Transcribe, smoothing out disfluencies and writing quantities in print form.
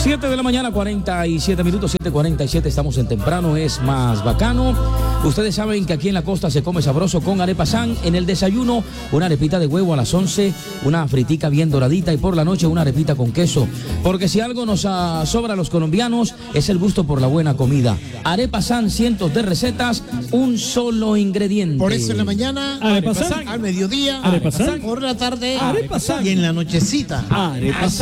7 de la mañana, 47 minutos, 7:47, estamos en temprano, es más bacano. Ustedes saben que aquí en la costa se come sabroso con arepa San. En el desayuno, una arepita de huevo a las 11, una fritica bien doradita y por la noche una arepita con queso. Porque si algo nos sobra a los colombianos es el gusto por la buena comida. Arepa San, cientos de recetas, un solo ingrediente. Por eso en la mañana, arepa San. al mediodía, Arepa San. por la tarde, Arepa San. y en la nochecita, Arepa San.